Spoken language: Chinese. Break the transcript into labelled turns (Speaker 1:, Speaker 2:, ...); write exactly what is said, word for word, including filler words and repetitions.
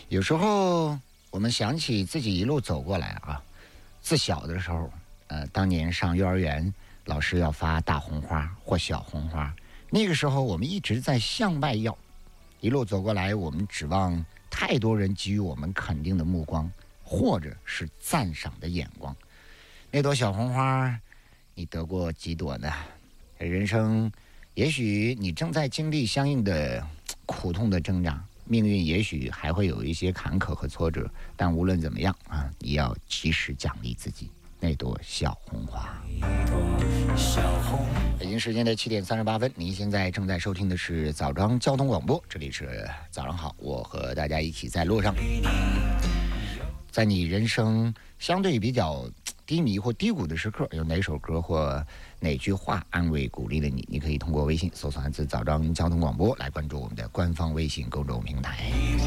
Speaker 1: 有时候我们想起自己一路走过来啊，自小的时候，呃，当年上幼儿园，老师要发大红花或小红花，那个时候我们一直在向外要，一路走过来，我们指望太多人给予我们肯定的目光，或者是赞赏的眼光。那朵小红花，你得过几朵呢？人生，也许你正在经历相应的苦痛的挣扎。命运也许还会有一些坎坷和挫折，但无论怎么样啊，你要及时奖励自己那朵小红花。北京时间的七点三十八分，您现在正在收听的是枣庄交通广播，这里是早上好，我和大家一起在路上。在你人生相对比较低迷或低谷的时刻，有哪首歌或哪句话安慰鼓励了你？你可以通过微信搜索汉字枣庄交通广播来关注我们的官方微信公众平台。